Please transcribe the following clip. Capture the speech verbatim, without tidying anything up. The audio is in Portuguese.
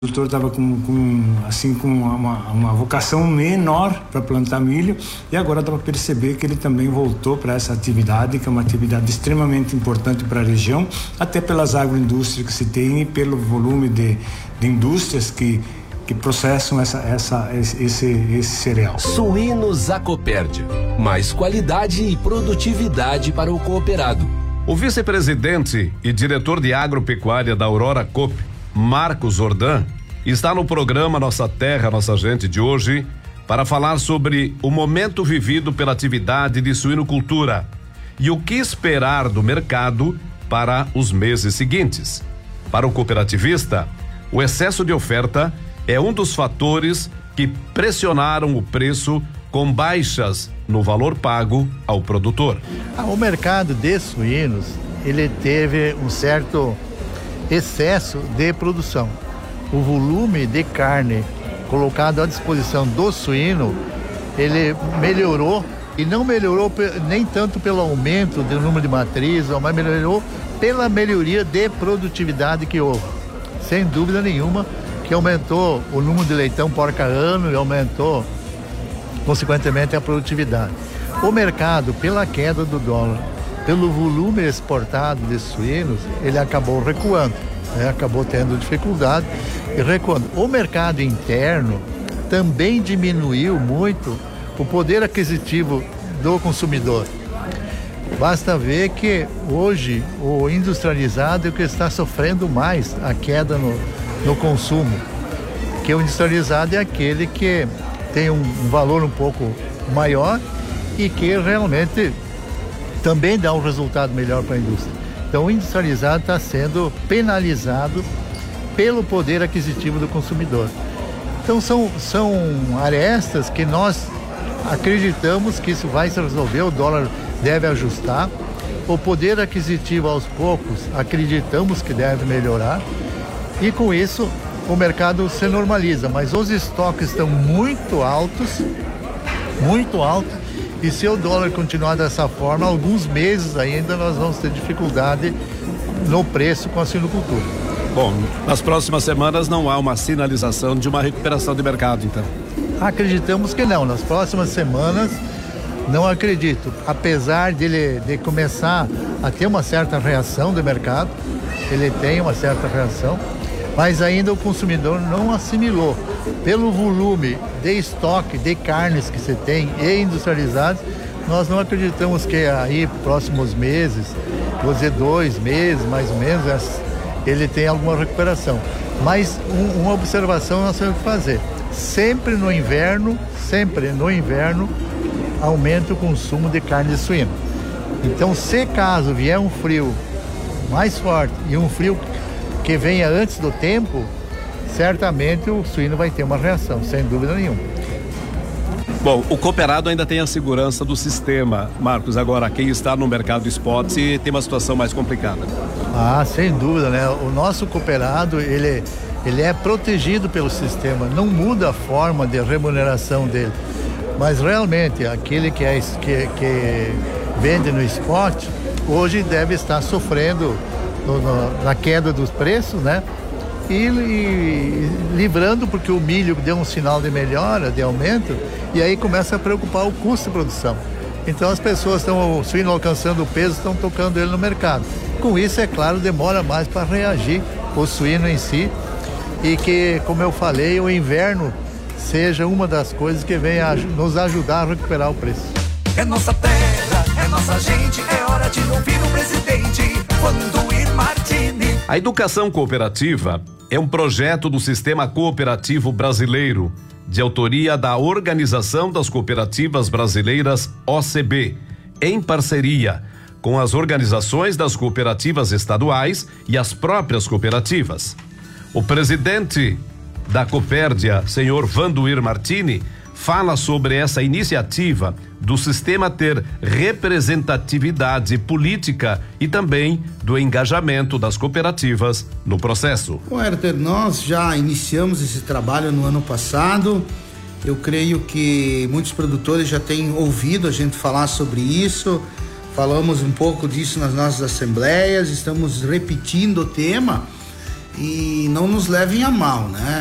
O produtor estava com, com, assim, com uma, uma vocação menor para plantar milho e agora dá para perceber que ele também voltou para essa atividade, que é uma atividade extremamente importante para a região, até pelas agroindústrias que se tem e pelo volume de, de indústrias que, que processam essa, essa, esse, esse cereal. Suínos Acopérdia, mais qualidade e produtividade para o cooperado. O vice-presidente e diretor de agropecuária da Aurora Coop, Marcos Jordan, está no programa Nossa Terra, Nossa Gente de hoje para falar sobre o momento vivido pela atividade de suinocultura e o que esperar do mercado para os meses seguintes. Para o cooperativista, o excesso de oferta é um dos fatores que pressionaram o preço com baixas no valor pago ao produtor. Ah, o mercado de suínos, ele teve um certo excesso de produção. O volume de carne colocado à disposição do suíno, ele melhorou e não melhorou nem tanto pelo aumento do número de matrizes, mas melhorou pela melhoria de produtividade que houve. Sem dúvida nenhuma que aumentou o número de leitão porca ano e aumentou consequentemente a produtividade. O mercado, pela queda do dólar, pelo volume exportado de suínos, ele acabou recuando, né? Acabou tendo dificuldade e recuando. O mercado interno também diminuiu muito o poder aquisitivo do consumidor. Basta ver que hoje o industrializado é o que está sofrendo mais a queda no, no consumo, que o industrializado é aquele que tem um, um valor um pouco maior e que realmente também dá um resultado melhor para a indústria. Então o industrializado está sendo penalizado pelo poder aquisitivo do consumidor. Então são, são arestas que nós acreditamos que isso vai se resolver, o dólar deve ajustar, o poder aquisitivo aos poucos acreditamos que deve melhorar e com isso o mercado se normaliza, mas os estoques estão muito altos, muito altos. E se o dólar continuar dessa forma, alguns meses ainda nós vamos ter dificuldade no preço com a suinocultura. Bom, nas próximas semanas não há uma sinalização de uma recuperação de mercado, então? Acreditamos que não. Nas próximas semanas, não acredito. Apesar dele de começar a ter uma certa reação do mercado, ele tem uma certa reação, mas ainda o consumidor não assimilou. Pelo volume de estoque de carnes que se tem e industrializados, nós não acreditamos que aí próximos meses, vou dizer dois meses mais ou menos, ele tem alguma recuperação. Mas um, uma observação nós temos que fazer. Sempre no inverno, sempre no inverno, aumenta o consumo de carne de suíno. Então, se caso vier um frio mais forte e um frio que venha antes do tempo, certamente o suíno vai ter uma reação, sem dúvida nenhuma. Bom, o cooperado ainda tem a segurança do sistema, Marcos. Agora, quem está no mercado spot tem uma situação mais complicada. Ah, sem dúvida, né? O nosso cooperado, ele, ele é protegido pelo sistema, não muda a forma de remuneração dele. Mas realmente, aquele que, é, que, que vende no spot, hoje deve estar sofrendo no, no, na queda dos preços, né? E, e livrando, porque o milho deu um sinal de melhora, de aumento, e aí começa a preocupar o custo de produção. Então as pessoas estão, o suíno alcançando o peso, estão tocando ele no mercado. Com isso, é claro, demora mais para reagir o suíno em si, e que, como eu falei, o inverno seja uma das coisas que venha nos ajudar a recuperar o preço. É nossa terra, é nossa gente, é hora de ouvir o presidente, Vanduir Martini. A educação cooperativa é um projeto do Sistema Cooperativo Brasileiro, de autoria da Organização das Cooperativas Brasileiras, O C B, em parceria com as organizações das cooperativas estaduais e as próprias cooperativas. O presidente da Copérdia, senhor Vanduir Martini, fala sobre essa iniciativa do sistema ter representatividade política e também do engajamento das cooperativas no processo. Bom, Herter, nós já iniciamos esse trabalho no ano passado. Eu creio que muitos produtores já têm ouvido a gente falar sobre isso. Falamos um pouco disso nas nossas assembleias, estamos repetindo o tema. e não nos levem a mal, né?